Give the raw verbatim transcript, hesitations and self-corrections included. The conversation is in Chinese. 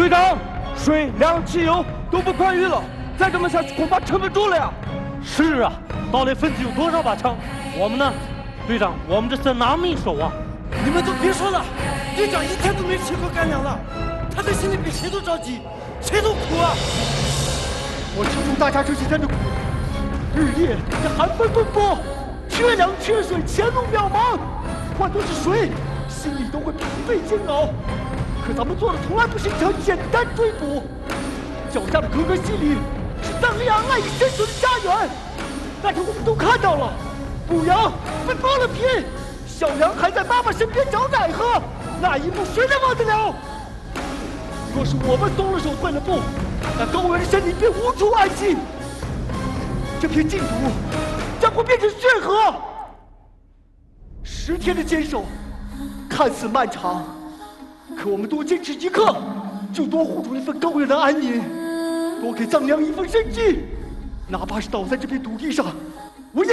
队长，水、粮、汽油都不宽裕了，再这么下去恐怕撑不住了呀！ 是啊，到底分子有多少把枪？我们呢？队长，我们这是拿命守啊！ 你们都别说了，队长一天都没吃过干粮了，他的心里比谁都着急，谁都苦啊！ 我清楚大家这几天的苦，日夜在寒风奔波，缺粮缺水，前路渺茫，换作是谁，心里都会疲惫煎熬。可咱们做的从来不是一场简单追捕，脚下的格格西里是藏羚羊赖以生存的家园。那天我们都看到了，母羊被剥了皮，小羊还在妈妈身边找奶喝，那一幕谁能忘得了？若是我们松了手退了步，那高原森林便无处安息，这片净土将会变成血河。十天的坚守看似漫长，可我们多坚持一刻，就多护住一份高原的安宁，多给藏羚一份生机。哪怕是倒在这片土地上，我也